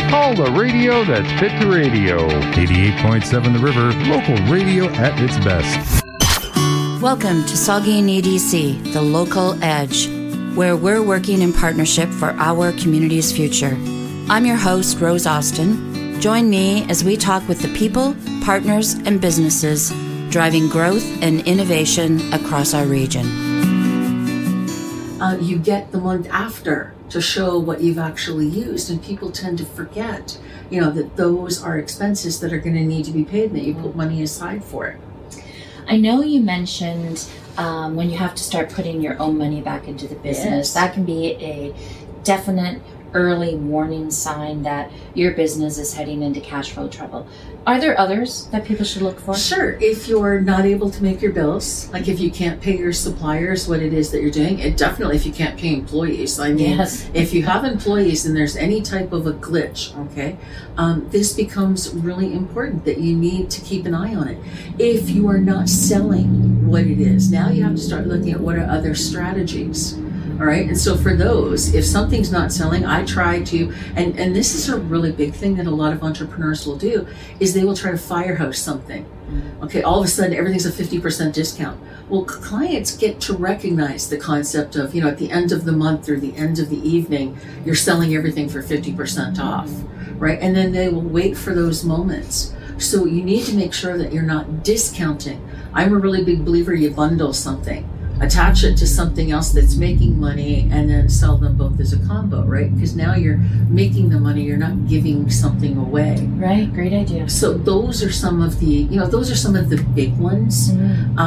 All the radio that's fit to radio. 88.7 The River, local radio at its best. Welcome to Saugeen EDC, the local edge, where we're working in partnership for our community's future. I'm your host, Rose Austin. Join me as we talk with the people, partners, and businesses driving growth and innovation across our region. You get the month after to show what you've actually used, and people tend to forget, that those are expenses that are going to need to be paid and that you put money aside for it. I know you mentioned when you have to start putting your own money back into the business, that can be a definite early warning sign that your business is heading into cash flow trouble. Are there others that people should look for? Sure. If you're not able to make your bills, like if you can't pay your suppliers what it is that you're doing, and definitely if you can't pay employees. I mean, if you have employees and there's any type of a glitch, this becomes really important that you need to keep an eye on it. If you are not selling what it is, now you have to start looking at what are other strategies. All right. And so for those, if something's not selling, I try to, and this is a really big thing that a lot of entrepreneurs will do, is they will try to firehouse something. Okay. All of a sudden, everything's a 50% discount. Well, clients get to recognize the concept of, at the end of the month or the end of the evening, you're selling everything for 50% off. Right. And then they will wait for those moments. So you need to make sure that you're not discounting. I'm a really big believer you bundle something. Attach it to something else that's making money and then sell them both as a combo, right? Because now you're making the money, you're not giving something away. Right, great idea. So those are some of the, those are some of the big ones. And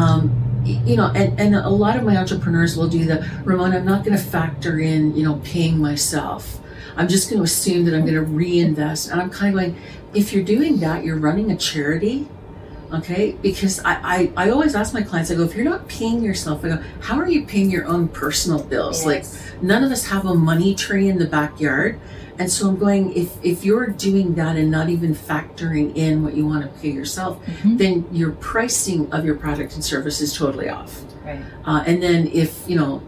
a lot of my entrepreneurs will do the, Ramona, I'm not going to factor in, paying myself. I'm just going to assume that I'm going to reinvest. And I'm kind of going, if you're doing that, you're running a charity. Okay, because I always ask my clients, I go, if you're not paying yourself, I go, how are you paying your own personal bills? Like, none of us have a money tree in the backyard. And so I'm going, if you're doing that and not even factoring in what you want to pay yourself, then your pricing of your product and service is totally off. Right. And then if, you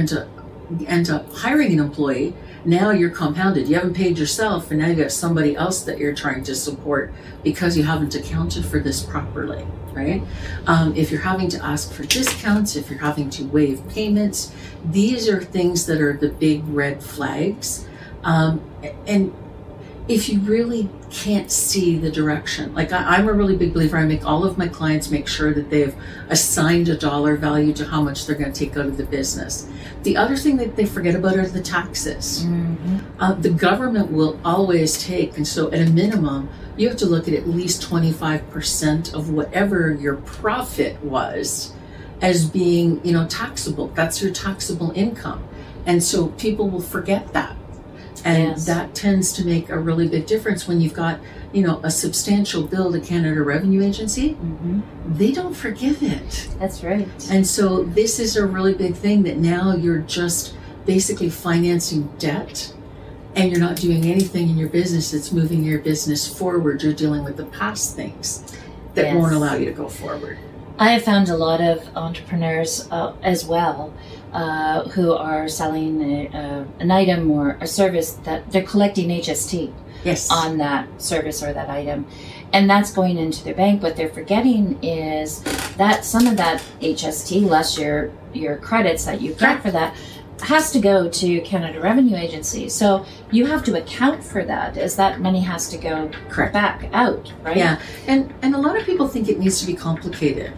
end up hiring an employee, now you're compounded. You haven't paid yourself, and now you've got somebody else that you're trying to support because you haven't accounted for this properly, right? If you're having to ask for discounts, if you're having to waive payments, these are things that are the big red flags. And if you really can't see the direction, like I'm a really big believer, I make all of my clients make sure that they've assigned a dollar value to how much they're going to take out of the business. The other thing that they forget about are the taxes. The government will always take, and so at a minimum, you have to look at least 25% of whatever your profit was as being, taxable. That's your taxable income. And so people will forget that. And that tends to make a really big difference when you've got, a substantial bill to Canada Revenue Agency. They don't forgive it. That's right. And so this is a really big thing that now you're just basically financing debt and you're not doing anything in your business that's moving your business forward. You're dealing with the past things that won't allow you to go forward. I have found a lot of entrepreneurs as well who are selling an item or a service that they're collecting HST on that service or that item. And that's going into their bank. What they're forgetting is that some of that HST, less your credits that you get for that, has to go to Canada Revenue Agency. So you have to account for that, as that money has to go back out, right? Yeah, and a lot of people think it needs to be complicated.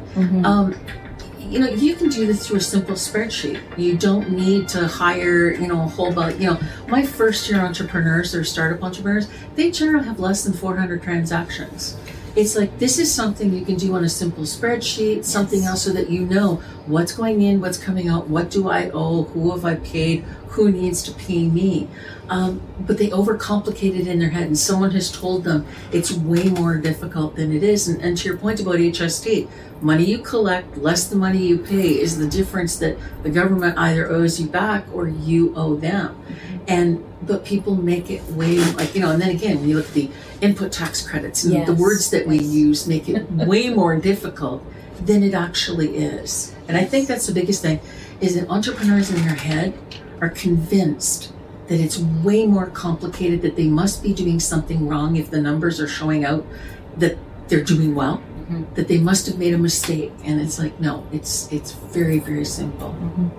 You can do this through a simple spreadsheet. You don't need to hire, a whole bunch. My first year entrepreneurs or startup entrepreneurs, they generally have less than 400 transactions. It's like, this is something you can do on a simple spreadsheet, something else so that you know what's going in, what's coming out, what do I owe, who have I paid, who needs to pay me. But they overcomplicate it in their head, and someone has told them it's way more difficult than it is. And to your point about HST, money you collect, less the money you pay is the difference that the government either owes you back or you owe them. But people make it way, and then again, when you look at the input tax credits and the words that we use make it way more difficult than it actually is. And I think that's the biggest thing, is that entrepreneurs in their head are convinced that it's way more complicated, that they must be doing something wrong if the numbers are showing out that they're doing well, that they must have made a mistake. And it's like, no, it's very, very simple.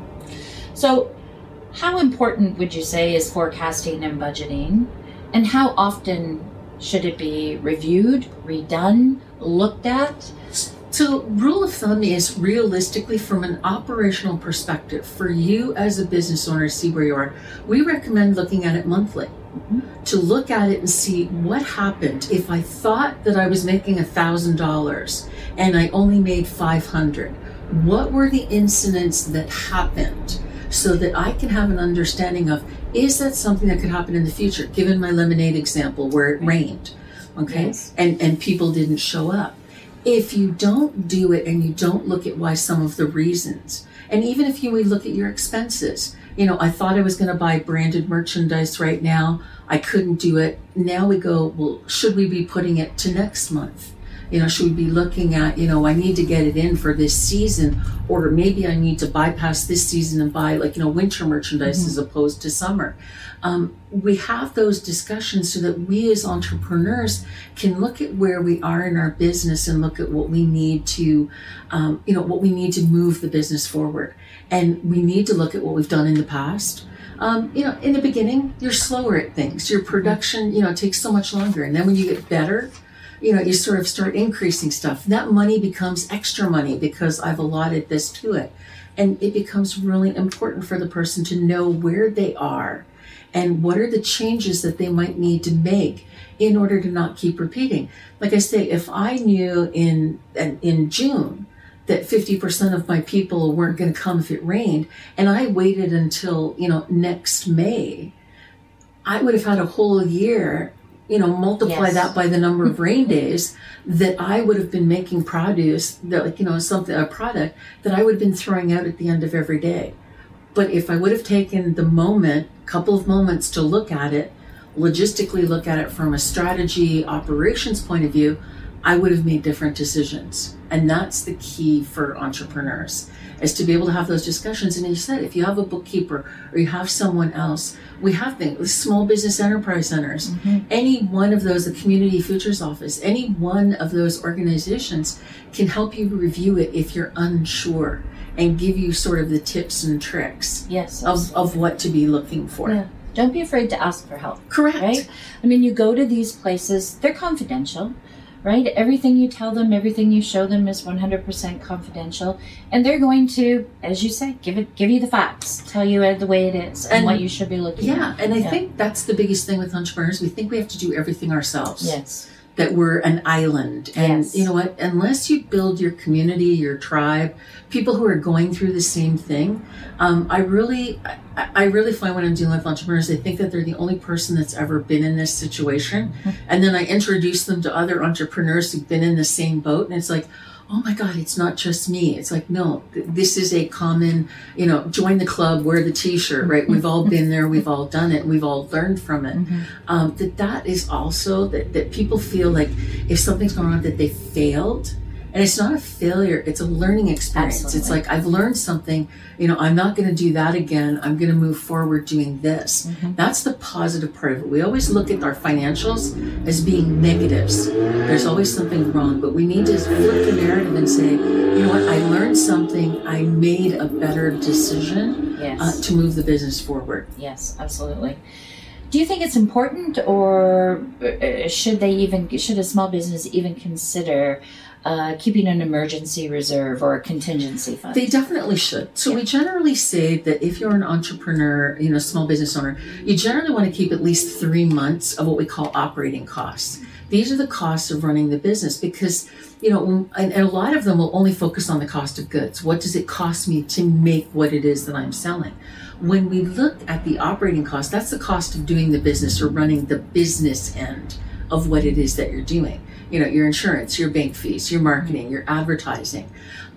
So how important would you say is forecasting and budgeting, and how often should it be reviewed, redone, looked at? So rule of thumb is, realistically, from an operational perspective, for you as a business owner to see where you are, we recommend looking at it monthly. To look at it and see what happened if I thought that I was making $1,000 and I only made $500. What were the incidents that happened, so that I can have an understanding of, is that something that could happen in the future? Given my lemonade example where it rained, okay, yes, and people didn't show up. If you don't do it and you don't look at why some of the reasons, and even if you look at your expenses, I thought I was going to buy branded merchandise right now. I couldn't do it. Now we go, well, should we be putting it to next month? Should we be looking at, I need to get it in for this season, or maybe I need to bypass this season and buy winter merchandise as opposed to summer. We have those discussions so that we as entrepreneurs can look at where we are in our business and look at what we need to, what we need to move the business forward. And we need to look at what we've done in the past. In the beginning, you're slower at things. Your production, takes so much longer. And then when you get better, you sort of start increasing stuff. That money becomes extra money because I've allotted this to it. And it becomes really important for the person to know where they are and what are the changes that they might need to make in order to not keep repeating. Like I say, if I knew in June that 50% of my people weren't going to come if it rained, and I waited until, next May, I would have had a whole year, multiply that by the number of rain days that I would have been making produce, that a product that I would have been throwing out at the end of every day. But if I would have taken the couple of moments to look at it, logistically look at it from a strategy operations point of view, I would have made different decisions. And that's the key for entrepreneurs, is to be able to have those discussions. And as you said, if you have a bookkeeper or you have someone else, we have things, small business enterprise centers, any one of those, the Community Futures Office, any one of those organizations can help you review it if you're unsure and give you sort of the tips and tricks of what to be looking for. Yeah. Don't be afraid to ask for help. Correct. Right? I mean, you go to these places, they're confidential. Right? Everything you tell them, everything you show them is 100% confidential. And they're going to, as you say, give you the facts, tell you the way it is and what you should be looking at. Yeah, and I think that's the biggest thing with entrepreneurs. We think we have to do everything ourselves. Yes. That we're an island. And you know what? Unless you build your community, your tribe, people who are going through the same thing, I really find when I'm dealing with entrepreneurs, they think that they're the only person that's ever been in this situation. And then I introduce them to other entrepreneurs who've been in the same boat. And it's like, oh my God, it's not just me. It's like, no, this is a common, join the club, wear the t-shirt, right? We've all been there, we've all done it, and we've all learned from it. That is also that people feel like if something's going on that they failed. And it's not a failure, it's a learning experience. Absolutely. It's like, I've learned something, I'm not going to do that again. I'm going to move forward doing this. That's the positive part of it. We always look at our financials as being negatives. There's always something wrong, but we need to flip the narrative and say, you know what, I learned something. I made a better decision to move the business forward. Yes, absolutely. Do you think it's important, or should a small business even consider keeping an emergency reserve or a contingency fund? They definitely should. So we generally say that if you're an entrepreneur, small business owner, you generally want to keep at least 3 months of what we call operating costs. These are the costs of running the business because, and a lot of them will only focus on the cost of goods. What does it cost me to make what it is that I'm selling? When we look at the operating cost, that's the cost of doing the business or running the business end of what it is that you're doing. Your insurance, your bank fees, your marketing, your advertising.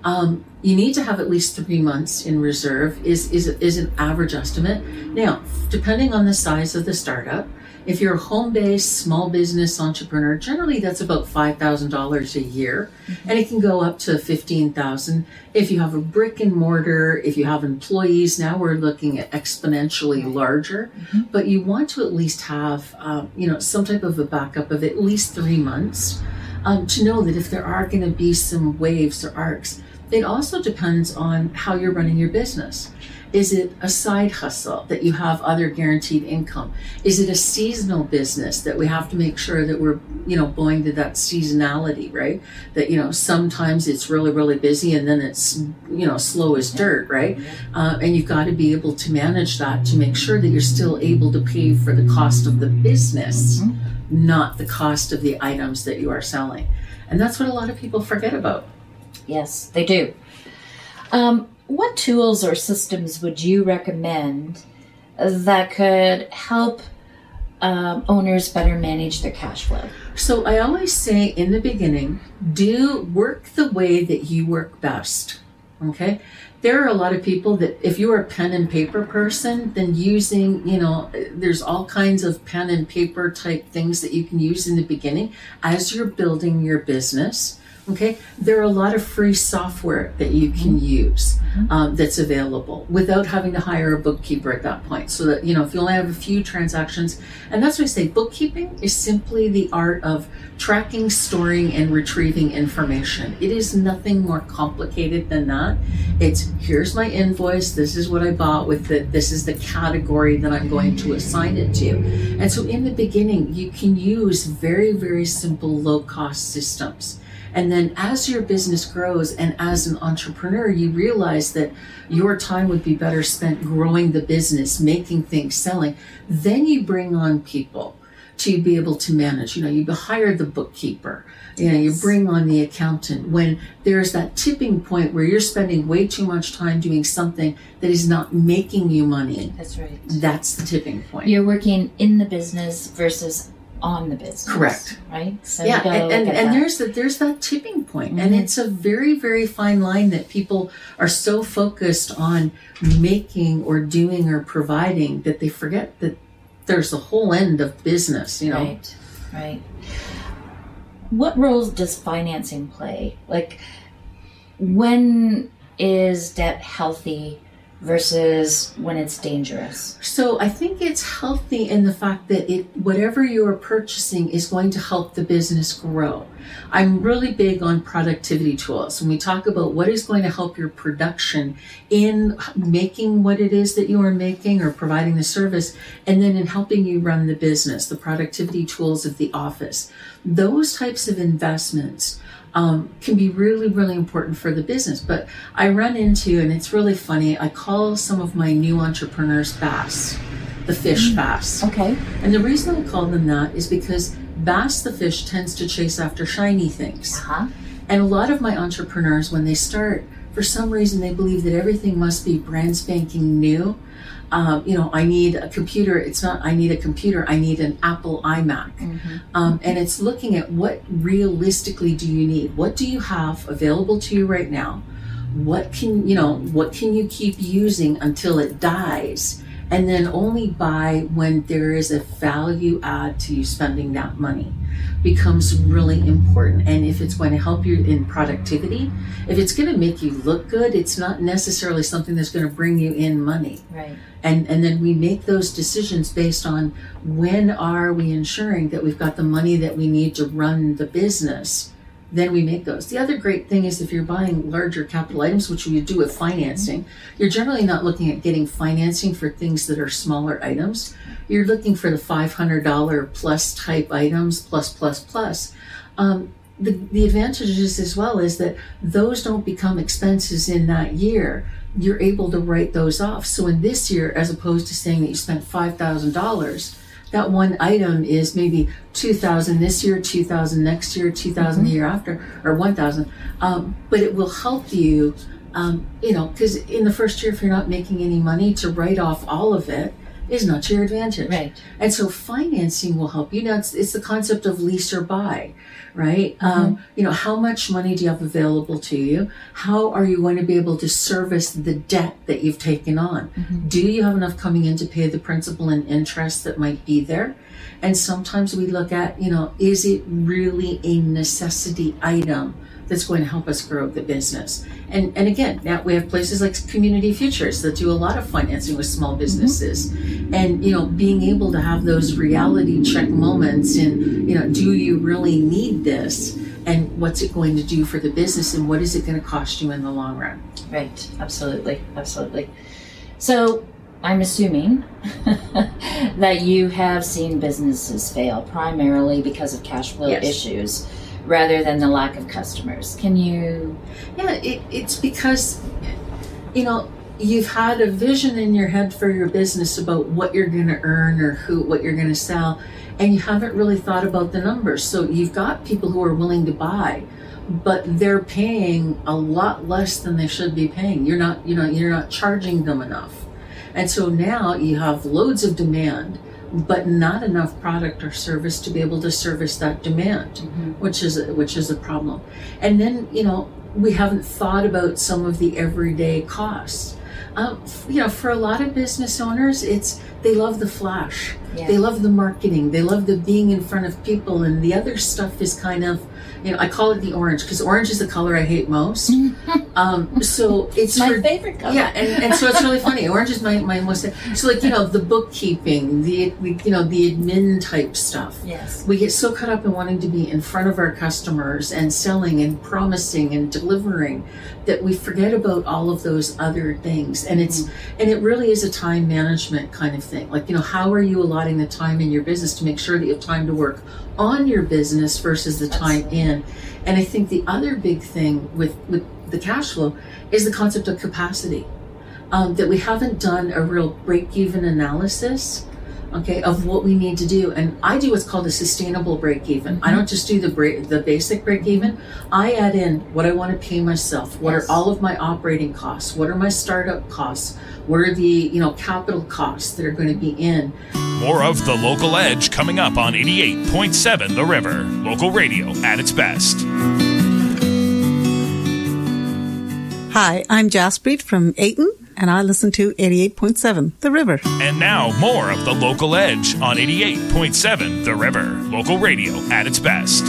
You need to have at least 3 months in reserve is an average estimate. Now, depending on the size of the startup, If you're a home-based small business entrepreneur, generally that's about $5,000 a year, and it can go up to $15,000. If you have a brick and mortar, if you have employees, now we're looking at exponentially larger. But you want to at least have, some type of a backup of at least 3 months to know that if there are going to be some waves or arcs. It also depends on how you're running your business. Is it a side hustle that you have other guaranteed income? Is it a seasonal business that we have to make sure that we're, going to that seasonality, right? That, sometimes it's really, really busy and then it's, slow as dirt, right? And you've got to be able to manage that to make sure that you're still able to pay for the cost of the business, not the cost of the items that you are selling. And that's what a lot of people forget about. Yes, they do. What tools or systems would you recommend that could help owners better manage their cash flow? So I always say in the beginning, do work the way that you work best. Okay? There are a lot of people that if you're a pen and paper person, then using, there's all kinds of pen and paper type things that you can use in the beginning as you're building your business. Okay, there are a lot of free software that you can use that's available without having to hire a bookkeeper at that point. So that, if you only have a few transactions, and that's why I say bookkeeping is simply the art of tracking, storing, and retrieving information. It is nothing more complicated than that. It's here's my invoice, this is what I bought with it, this is the category that I'm going to assign it to. And so in the beginning, you can use very, very simple low-cost systems. And then as your business grows and as an entrepreneur, you realize that your time would be better spent growing the business, making things, selling. Then you bring on people to be able to manage. You hire the bookkeeper, you bring on the accountant. When there's that tipping point where you're spending way too much time doing something that is not making you money. That's right. That's the tipping point. You're working in the business versus on the business. Correct. Right? So yeah, and there's that tipping point. And it's a very, very fine line that people are so focused on making or doing or providing that they forget that there's a whole end of business, Right. What roles does financing play? Like, when is debt healthy versus when it's dangerous? So I think it's healthy in the fact that whatever you're purchasing is going to help the business grow. I'm really big on productivity tools. When we talk about what is going to help your production in making what it is that you are making or providing the service, and then in helping you run the business, the productivity tools of the office, those types of investments can be really, really important for the business. But I run into, and it's really funny, I call some of my new entrepreneurs bass, the fish bass. Okay. And the reason I call them that is because bass, the fish, tends to chase after shiny things. And a lot of my entrepreneurs, when they start, for some reason they believe that everything must be brand spanking new. I need a computer. It's not, I need a computer. I need an Apple iMac. And it's looking at what realistically do you need? What do you have available to you right now? What can you keep using until it dies? And then only buy when there is a value add to you spending that money becomes really important. And if it's going to help you in productivity, if it's going to make you look good, it's not necessarily something that's going to bring you in money. Right. And then we make those decisions based on when are we ensuring that we've got the money that we need to run the business. Then we make those. The other great thing is if you're buying larger capital items, which you do with financing, you're generally not looking at getting financing for things that are smaller items. You're looking for the $500 plus type items, plus. The advantages as well is that those don't become expenses in that year. You're able to write those off. So in this year, as opposed to saying that you spent $5,000, that one item is maybe $2,000 this year, $2,000 next year, $2,000 the year after, or $1,000. But it will help you, because in the first year, if you're not making any money, to write off all of it is not to your advantage. Right. And so financing will help you. Now, it's the concept of lease or buy, right? How much money do you have available to you? How are you going to be able to service the debt that you've taken on? Do you have enough coming in to pay the principal and interest that might be there? And sometimes we look at, is it really a necessity item that's going to help us grow the business? And again, now we have places like Community Futures that do a lot of financing with small businesses. And, being able to have those reality check moments in, do you really need this? And what's it going to do for the business? And what is it going to cost you in the long run? Right. Absolutely. Absolutely. So I'm assuming that you have seen businesses fail primarily because of cash flow issues rather than the lack of customers. Can you? Yeah, it's because, you've had a vision in your head for your business about what you're going to earn or what you're going to sell, and you haven't really thought about the numbers. So you've got people who are willing to buy, but they're paying a lot less than they should be paying. You're not charging them enough. And so now you have loads of demand, but not enough product or service to be able to service that demand, which is a problem. And then, we haven't thought about some of the everyday costs. For a lot of business owners, they love the flash. Yeah. They love the marketing. They love the being in front of people. And the other stuff is kind of, I call it the orange because orange is the color I hate most. So it's my favorite color. Yeah, and so it's really funny. Orange is my most. So the bookkeeping, the admin type stuff. Yes. We get so caught up in wanting to be in front of our customers and selling and promising and delivering that we forget about all of those other things. And it really is a time management kind of thing. How are you allotting the time in your business to make sure that you have time to work on your business versus the time in? And I think the other big thing with the cash flow is the concept of capacity, that we haven't done a real break-even analysis, of what we need to do. And I do what's called a sustainable break-even. I don't just do the basic break-even. I add in what I want to pay myself. What are all of my operating costs? What are my startup costs? What are the capital costs that are going to be in? More of The Local Edge coming up on 88.7 The River. Local radio at its best. Hi, I'm Jaspreet from Ayton, and I listen to 88.7 The River. And now, more of The Local Edge on 88.7 The River. Local radio at its best.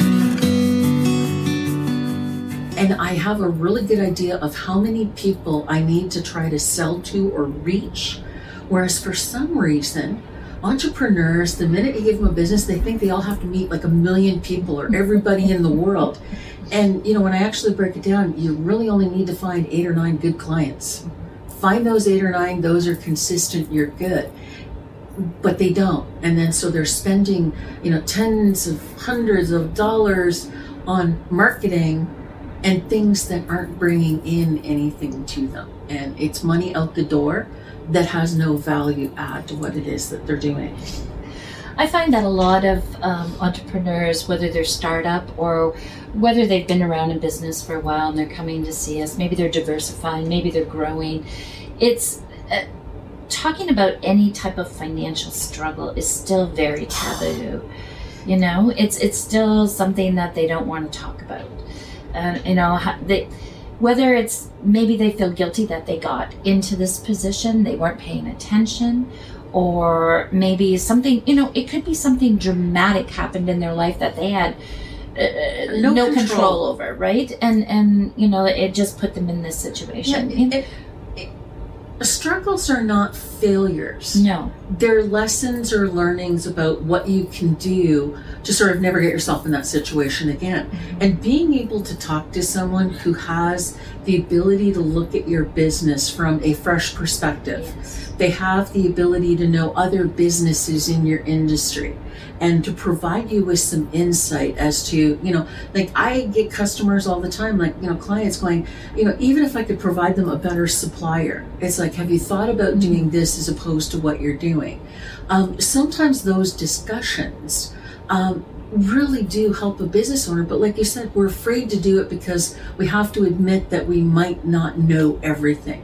And I have a really good idea of how many people I need to try to sell to or reach. Whereas for some reason, entrepreneurs, the minute you give them a business, they think they all have to meet like 1 million people or everybody in the world. And, when I actually break it down, you really only need to find 8 or 9 good clients. Find those 8 or 9, those are consistent, you're good. But they don't. And then so they're spending, tens of hundreds of dollars on marketing and things that aren't bringing in anything to them. And it's money out the door that has no value add to what it is that they're doing. I find that a lot of entrepreneurs, whether they're startup or whether they've been around in business for a while and they're coming to see us, maybe they're diversifying, maybe they're growing. It's talking about any type of financial struggle is still very taboo. It's still something that they don't want to talk about. Whether it's maybe they feel guilty that they got into this position, they weren't paying attention, or maybe something, it could be something dramatic happened in their life that they had no control over, right? And it just put them in this situation. Struggles are not failures. No. They're lessons or learnings about what you can do to sort of never get yourself in that situation again. Mm-hmm. And being able to talk to someone who has the ability to look at your business from a fresh perspective. Yes. They have the ability to know other businesses in your industry and to provide you with some insight as to, I get customers all the time, clients going, even if I could provide them a better supplier, it's like, have you thought about doing this as opposed to what you're doing? Sometimes those discussions really do help a business owner, but like you said, we're afraid to do it because we have to admit that we might not know everything.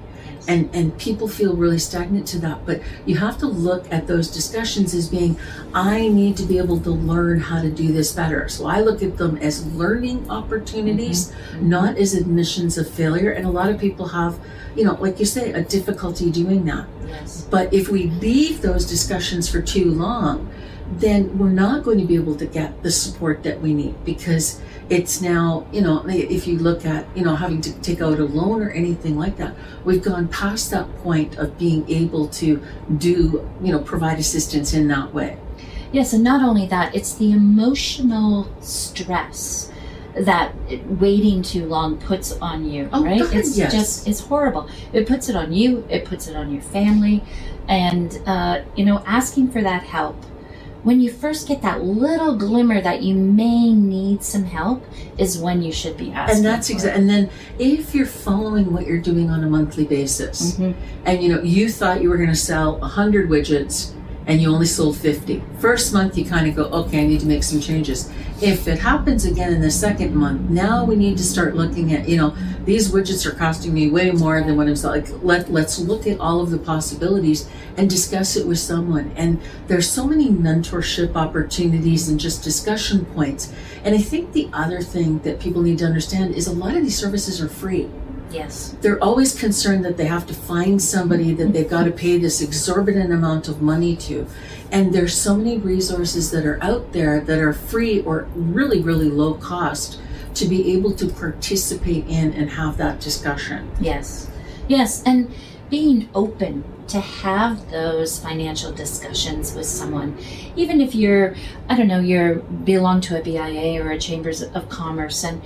And people feel really stagnant to that. But you have to look at those discussions as being, I need to be able to learn how to do this better. So I look at them as learning opportunities, not as admissions of failure. And a lot of people have, like you say, a difficulty doing that. Yes. But if we leave those discussions for too long, then we're not going to be able to get the support that we need, because it's now, if you look at, having to take out a loan or anything like that, we've gone past that point of being able to do, provide assistance in that way. Yes, and not only that, it's the emotional stress that waiting too long puts on you, right? God, it's yes. it's horrible. It puts it on you, it puts it on your family, and, asking for that help. When you first get that little glimmer that you may need some help is when you should be asking. And that's exactly. And then if you're following what you're doing on a monthly basis, and you thought you were going to sell 100 widgets and you only sold 50. First month you kind of go, okay, I need to make some changes. If it happens again in the second month, now we need to start looking at, these widgets are costing me way more than what I'm selling. Let's look at all of the possibilities and discuss it with someone. And there's so many mentorship opportunities and just discussion points. And I think the other thing that people need to understand is a lot of these services are free. Yes. They're always concerned that they have to find somebody that they've got to pay this exorbitant amount of money to. And there's so many resources that are out there that are free or really, really low cost to be able to participate in and have that discussion. Yes. Yes. And being open to have those financial discussions with someone, even if you belong to a BIA or a Chambers of Commerce, and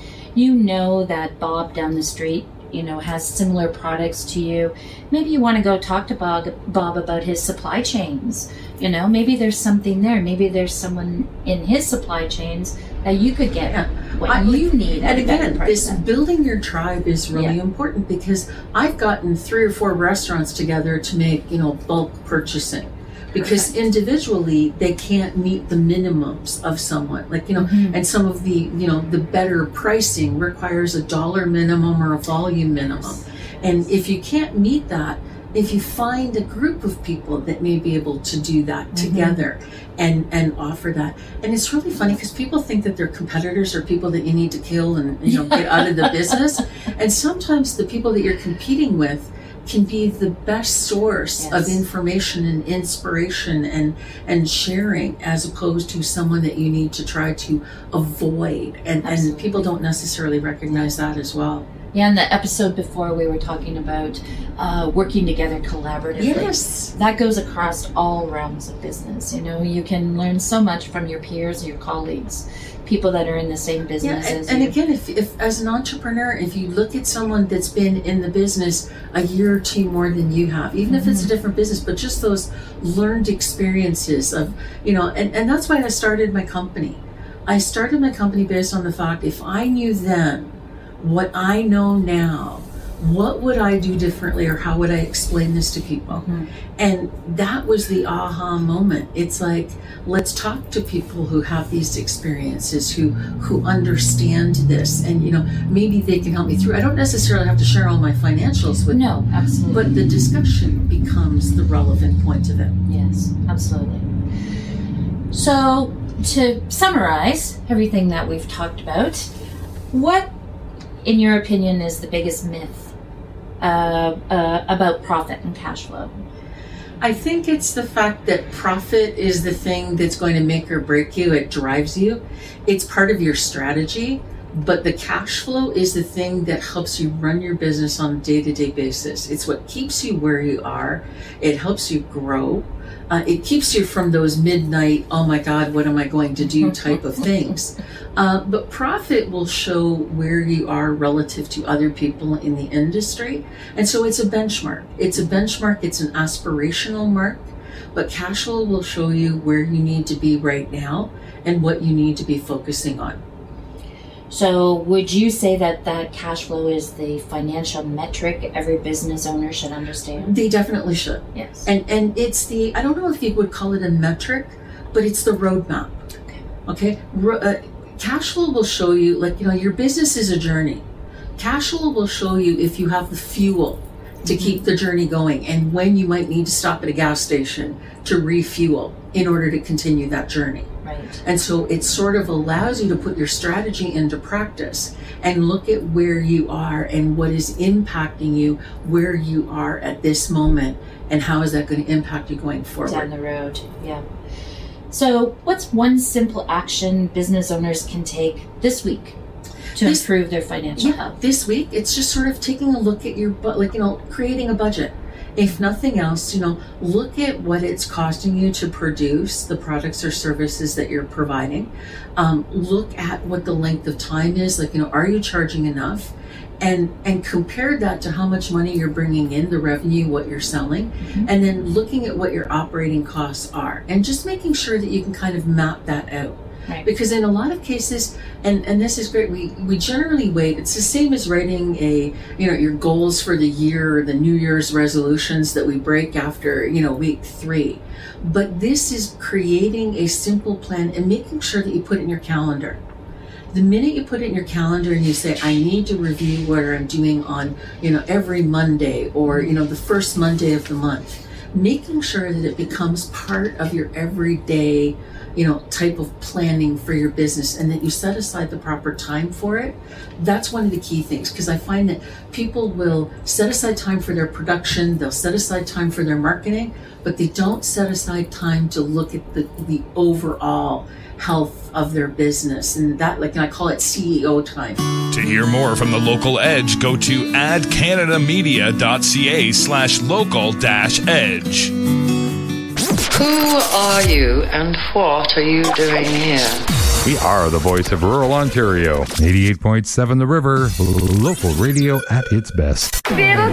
that Bob down the street has similar products to you. Maybe you want to go talk to Bob about his supply chains. Maybe there's something there. Maybe there's someone in his supply chains that you could get what you need. And again, this building your tribe is really important, because I've gotten 3 or 4 restaurants together to make, bulk purchasing. Because individually they can't meet the minimums of someone, and some of the the better pricing requires a dollar minimum or a volume minimum. And if you can't meet that, if you find a group of people that may be able to do that together and offer that. And it's really funny because people think that they're competitors or people that you need to kill and get out of the business. And sometimes the people that you're competing with can be the best source of information and inspiration and sharing, as opposed to someone that you need to try to avoid. And people don't necessarily recognize that as well. Yeah, in the episode before we were talking about working together collaboratively. Yes. That goes across all realms of business. You can learn so much from your peers, your colleagues, people that are in the same business as you. And again, if as an entrepreneur, if you look at someone that's been in the business a year or two more than you have, even if it's a different business, but just those learned experiences of, and that's why I started my company. I started my company based on the fact, if I knew then what I know now, what would I do differently, or how would I explain this to people? And that was the aha moment. It's like, let's talk to people who have these experiences, who understand this, and maybe they can help me through. I don't necessarily have to share all my financials with them. No, absolutely. But the discussion becomes the relevant point of it. Yes, absolutely. So, to summarize everything that we've talked about, what, in your opinion, is the biggest myth about profit and cash flow? I think it's the fact that profit is the thing that's going to make or break you. It drives you. It's part of your strategy, but the cash flow is the thing that helps you run your business on a day-to-day basis. It's what keeps you where you are. It helps you grow. It keeps you from those midnight, oh my God, what am I going to do type of things. But profit will show where you are relative to other people in the industry. And so it's a benchmark. It's a benchmark. It's an aspirational mark. But cash flow will show you where you need to be right now and what you need to be focusing on. So would you say that cash flow is the financial metric every business owner should understand? They definitely should. Yes. And it's I don't know if you would call it a metric, but it's the roadmap. Okay. Cash flow will show you, your business is a journey. Cash flow will show you if you have the fuel to keep the journey going, and when you might need to stop at a gas station to refuel in order to continue that journey. Right. And so it sort of allows you to put your strategy into practice and look at where you are and what is impacting you where you are at this moment, and how is that going to impact you going forward. Down the road, yeah. So what's one simple action business owners can take this week to improve their financial health? This week, it's just sort of taking a look at your, creating a budget. If nothing else, look at what it's costing you to produce the products or services that you're providing. Look at what the length of time is. Are you charging enough? And compare that to how much money you're bringing in, the revenue, what you're selling, and then looking at what your operating costs are, and just making sure that you can kind of map that out. Right. Because in a lot of cases, and this is great, we generally wait. It's the same as writing your goals for the year, or the New Year's resolutions that we break after, week 3. But this is creating a simple plan and making sure that you put it in your calendar. The minute you put it in your calendar and you say, I need to review what I'm doing on, every Monday, or, the first Monday of the month, making sure that it becomes part of your everyday type of planning for your business, and that you set aside the proper time for it. That's one of the key things, because I find that people will set aside time for their production, they'll set aside time for their marketing, but they don't set aside time to look at the overall health of their business. And that, I call it CEO time. To hear more from The Local Edge, go to adcanadamedia.ca/local-edge. Who are you and what are you doing here? We are the voice of rural Ontario. 88.7 The River, local radio at its best.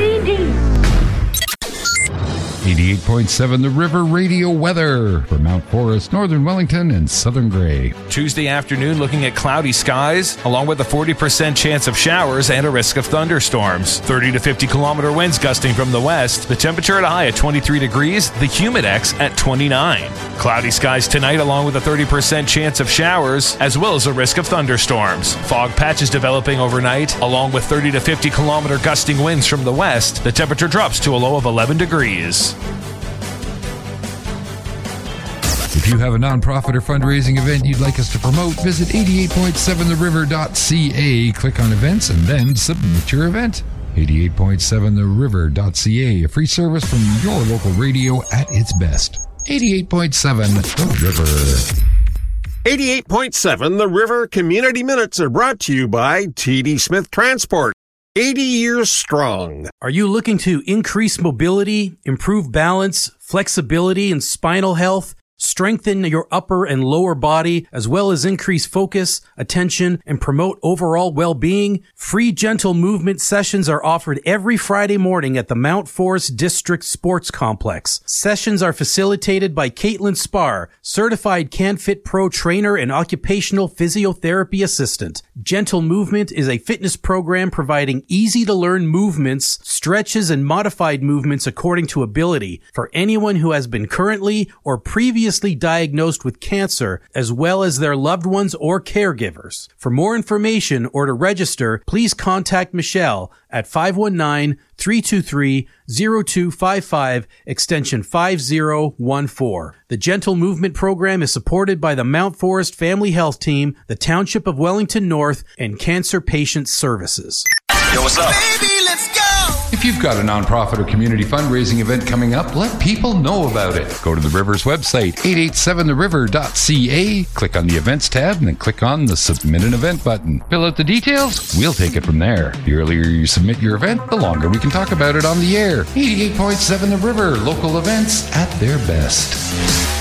88.7 The River radio weather for Mount Forest, Northern Wellington, and Southern Grey. Tuesday afternoon looking at cloudy skies, along with a 40% chance of showers and a risk of thunderstorms. 30 to 50 kilometer winds gusting from the west. The temperature at a high at 23 degrees, the humidex at 29. Cloudy skies tonight, along with a 30% chance of showers, as well as a risk of thunderstorms. Fog patches developing overnight, along with 30 to 50 kilometer gusting winds from the west. The temperature drops to a low of 11 degrees. If you have a nonprofit or fundraising event you'd like us to promote, visit 88.7theriver.ca, click on events, and then submit your event. 88.7theriver.ca, a free service from your local radio at its best. 88.7 The River. 88.7 The River Community Minutes are brought to you by TD Smith Transport. 80 years strong. Are you looking to increase mobility, improve balance, flexibility, and spinal health? Strengthen your upper and lower body, as well as increase focus, attention, and promote overall well-being? Free gentle movement sessions are offered every Friday morning at the Mount Forest District Sports Complex. Sessions are facilitated by Caitlin Spar, certified CanFit Pro trainer and occupational physiotherapy assistant. Gentle Movement is a fitness program providing easy-to-learn movements, stretches, and modified movements according to ability for anyone who has been currently or previously diagnosed with cancer, as well as their loved ones or caregivers. For more information or to register, please contact Michelle at 519-323-0255, extension 5014. The Gentle Movement Program is supported by the Mount Forest Family Health Team, the Township of Wellington North, and Cancer Patient Services. Yo, what's up? Baby, let's go! If you've got a nonprofit or community fundraising event coming up, let people know about it. Go to the River's website, 887theriver.ca, click on the Events tab, and then click on the Submit an Event button. Fill out the details, we'll take it from there. The earlier you submit your event, the longer we can talk about it on the air. 88.7 The River, local events at their best.